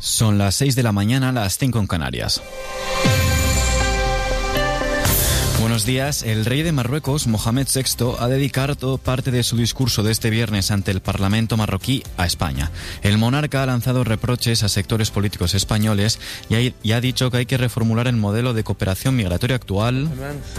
Son las 6 de la mañana, las 5 en Canarias. Buenos días. El rey de Marruecos, Mohamed VI, ha dedicado parte de su discurso de este viernes ante el Parlamento marroquí a España. El monarca ha lanzado reproches a sectores políticos españoles y ha dicho que hay que reformular el modelo de cooperación migratoria actual,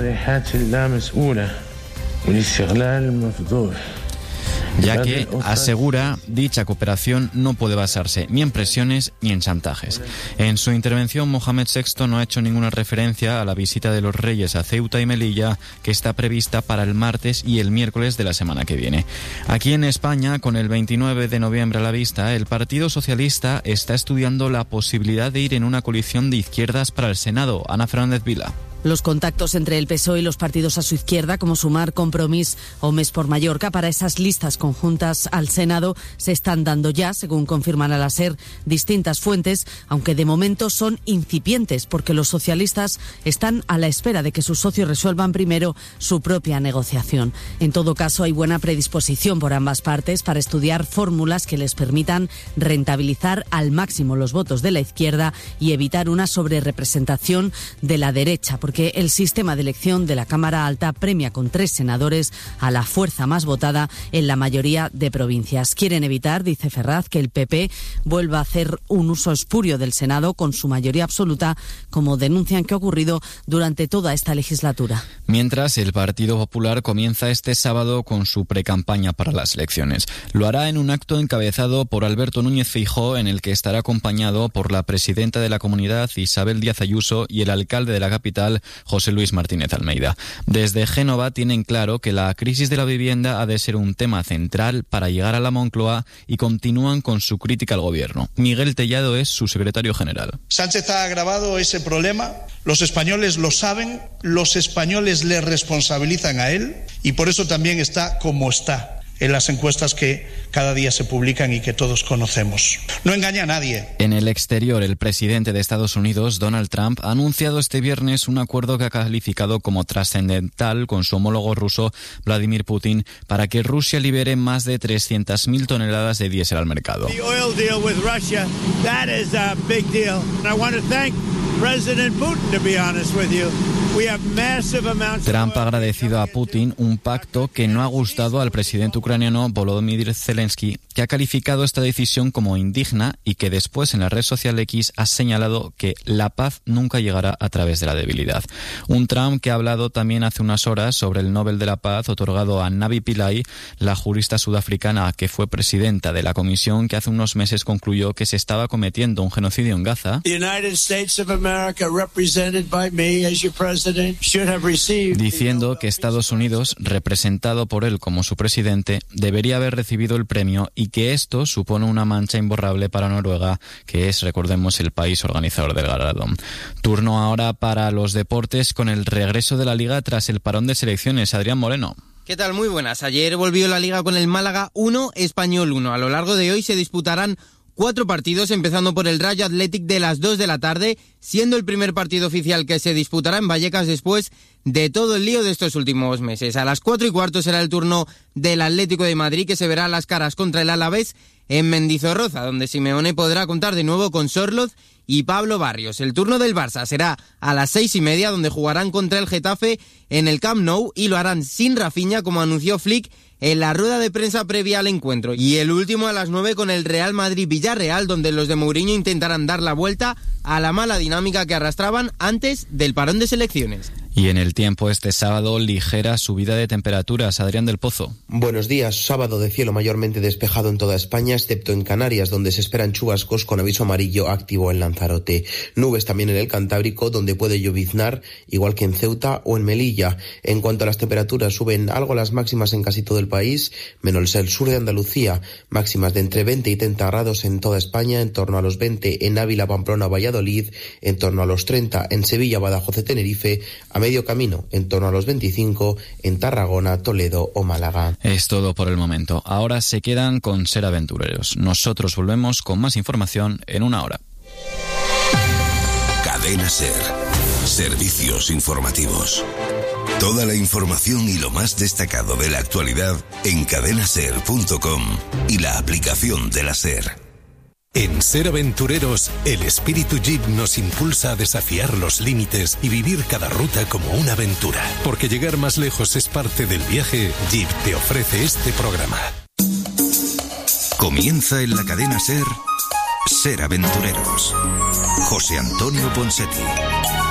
ya que, asegura, dicha cooperación no puede basarse ni en presiones ni en chantajes. En su intervención, Mohamed VI no ha hecho ninguna referencia a la visita de los reyes a Ceuta y Melilla, que está prevista para el martes y el miércoles de la semana que viene. Aquí en España, con el 29 de noviembre a la vista, el Partido Socialista está estudiando la posibilidad de ir en una coalición de izquierdas para el Senado. Ana Fernández Vila. Los contactos entre el PSOE y los partidos a su izquierda, como Sumar, Compromís o Més por Mallorca, para esas listas conjuntas al Senado, se están dando ya, según confirman a la SER distintas fuentes, aunque de momento son incipientes, porque los socialistas están a la espera de que sus socios resuelvan primero su propia negociación. En todo caso, hay buena predisposición por ambas partes para estudiar fórmulas que les permitan rentabilizar al máximo los votos de la izquierda y evitar una sobrerepresentación de la derecha, porque el sistema de elección de la Cámara Alta premia con 3 senadores a la fuerza más votada en la mayoría de provincias. Quieren evitar, dice Ferraz, que el PP vuelva a hacer un uso espurio del Senado con su mayoría absoluta, como denuncian que ha ocurrido durante toda esta legislatura. Mientras, el Partido Popular comienza este sábado con su precampaña para las elecciones. Lo hará en un acto encabezado por Alberto Núñez Feijóo, en el que estará acompañado por la presidenta de la Comunidad, Isabel Díaz Ayuso, y el alcalde de la capital, José Luis Martínez Almeida. Desde Génova tienen claro que la crisis de la vivienda ha de ser un tema central para llegar a la Moncloa y continúan con su crítica al gobierno. Miguel Tellado es su secretario general. Sánchez ha agravado ese problema, los españoles lo saben, los españoles le responsabilizan a él y por eso también está como está en las encuestas que cada día se publican y que todos conocemos. No engaña a nadie. En el exterior, el presidente de Estados Unidos, Donald Trump, ha anunciado este viernes un acuerdo que ha calificado como trascendental con su homólogo ruso, Vladimir Putin, para que Rusia libere más de 300.000 toneladas de diésel al mercado. The oil deal with Russia, that is a big deal. I want to thank President Putin, to be honest with you. Trump ha agradecido a Putin un pacto que no ha gustado al presidente ucraniano Volodymyr Zelensky, que ha calificado esta decisión como indigna y que después en la red social X ha señalado que la paz nunca llegará a través de la debilidad. Un Trump que ha hablado también hace unas horas sobre el Nobel de la Paz otorgado a Navi Pillay, la jurista sudafricana que fue presidenta de la comisión que hace unos meses concluyó que se estaba cometiendo un genocidio en Gaza. Diciendo que Estados Unidos, representado por él como su presidente, debería haber recibido el premio y que esto supone una mancha imborrable para Noruega, que es, recordemos, el país organizador del galardón. Turno ahora para los deportes con el regreso de la Liga tras el parón de selecciones. Adrián Moreno. ¿Qué tal? Muy buenas. Ayer volvió la Liga con el Málaga 1, Español 1. A lo largo de hoy se disputarán 4 partidos, empezando por el Rayo Athletic de las 2 de la tarde, siendo el primer partido oficial que se disputará en Vallecas después de todo el lío de estos últimos meses. A las 4:15 será el turno del Atlético de Madrid, que se verá las caras contra el Alavés en Mendizorroza, donde Simeone podrá contar de nuevo con Sorloz y Pablo Barrios. El turno del Barça será a las 6:30, donde jugarán contra el Getafe en el Camp Nou y lo harán sin Rafinha, como anunció Flick en la rueda de prensa previa al encuentro. Y el último a las 9 con el Real Madrid-Villarreal, donde los de Mourinho intentarán dar la vuelta a la mala dinámica que arrastraban antes del parón de selecciones. Y en el tiempo este sábado, ligera subida de temperaturas. Adrián del Pozo. Buenos días. Sábado de cielo mayormente despejado en toda España, excepto en Canarias, donde se esperan chubascos con aviso amarillo activo en Lanzarote. Nubes también en el Cantábrico, donde puede lloviznar, igual que en Ceuta o en Melilla. En cuanto a las temperaturas, suben algo las máximas en casi todo el país, menos el sur de Andalucía. Máximas de entre 20 y 30 grados en toda España, en torno a los 20 en Ávila, Pamplona, Valladolid, en torno a los 30 en Sevilla, Badajoz y Tenerife, a medio camino, en torno a los 25 en Tarragona, Toledo o Málaga. Es todo por el momento. Ahora se quedan con Ser Aventureros. Nosotros volvemos con más información en una hora. Cadena Ser. Servicios informativos. Toda la información y lo más destacado de la actualidad en cadenaser.com y la aplicación de la SER. En Ser Aventureros, el espíritu Jeep nos impulsa a desafiar los límites y vivir cada ruta como una aventura. Porque llegar más lejos es parte del viaje, Jeep te ofrece este programa. Comienza en la cadena Ser, Ser Aventureros. José Antonio Ponseti.